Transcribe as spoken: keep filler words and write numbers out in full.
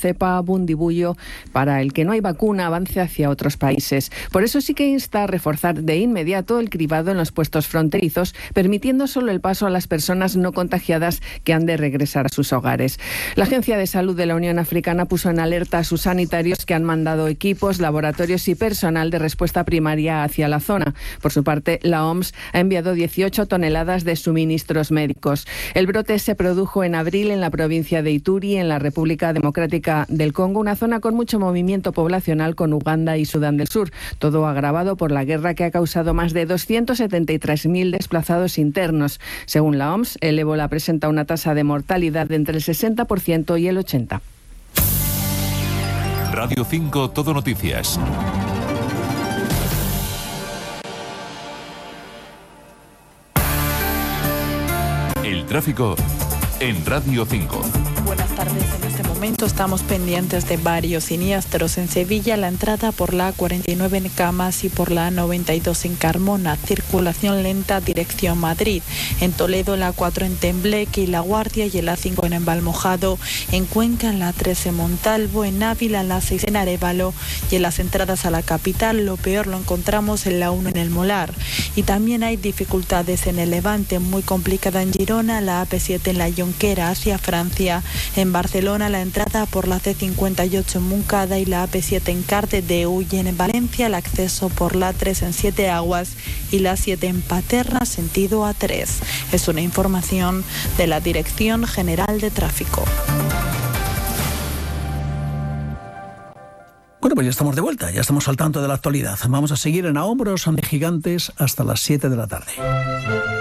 cepa Bundibugyo, para el que no hay vacuna, avance hacia otros países. Por eso sí que insta a reforzar de inmediato el cribado en los puestos fronterizos, permitiendo solo el paso a las personas no contagiadas que han de regresar a sus hogares. La Agencia de Salud de la Unión Africana puso en alerta a sus sanitarios, que han mandado equipos, laboratorios y personal de respuesta primaria hacia la zona. Por su parte, la O M S ha enviado dieciocho toneladas de suministros médicos. El brote se produjo en abril en la provincia de Ituri, en la República Democrática del Congo, una zona con mucho movimiento poblacional con Uganda y Sudán del Sur, todo agravado por la guerra que ha causado más de doscientos setenta y tres mil desplazados internos. Según la O M S, el ébola presenta una tasa de mortalidad de entre el sesenta por ciento y el ochenta por ciento. Radio cinco Todo Noticias. El tráfico en Radio cinco. Buenas tardes. En este momento estamos pendientes de varios siniestros. En Sevilla, la entrada por la A cuarenta y nueve en Camas y por la A noventa y dos en Carmona. Circulación lenta dirección Madrid. En Toledo, la A cuatro en Tembleque y La Guardia, y el A cinco en Embalmojado. En Cuenca, en la trece en Montalvo. En Ávila, en la seis en Arévalo. Y en las entradas a la capital, lo peor lo encontramos en la uno en El Molar. Y también hay dificultades en el Levante, muy complicada en Girona, la A P siete en la Jonquera hacia Francia. En Barcelona, la entrada por la C cincuenta y ocho en Montcada y la A P siete en Cardedeu, y en Valencia el acceso por la A tres en Siete Aguas y la siete en Paterna sentido A tres. Es una información de la Dirección General de Tráfico. Bueno, pues ya estamos de vuelta, ya estamos al tanto de la actualidad. Vamos a seguir en A Hombros de Gigantes hasta las siete de la tarde.